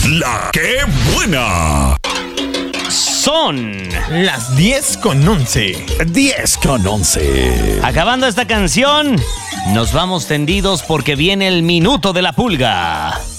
La que buena. Son las 10:11. 10:11. Acabando esta canción, nos vamos tendidos porque viene el minuto de la pulga.